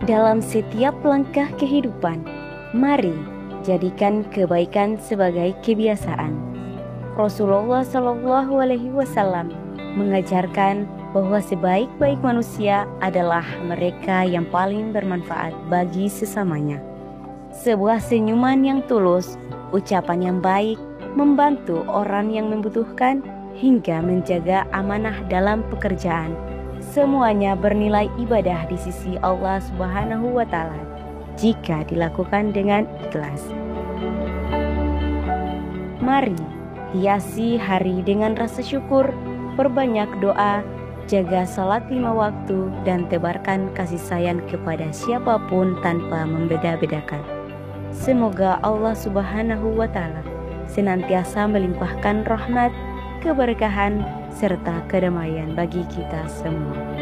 dalam setiap langkah kehidupan. Mari jadikan kebaikan sebagai kebiasaan. Rasulullah Shallallahu Alaihi Wasallam mengajarkan bahwa sebaik-baik manusia adalah mereka yang paling bermanfaat bagi sesamanya. Sebuah senyuman yang tulus, ucapan yang baik, membantu orang yang membutuhkan, hingga menjaga amanah dalam pekerjaan. Semuanya bernilai ibadah di sisi Allah Subhanahu wa Ta'ala jika dilakukan dengan ikhlas. Mari hiasi hari dengan rasa syukur, perbanyak doa, jaga salat 5 waktu, dan tebarkan kasih sayang kepada siapapun tanpa membeda-bedakan. Semoga Allah Subhanahu wa Ta'ala senantiasa melimpahkan rahmat, keberkahan, serta kedamaian bagi kita semua.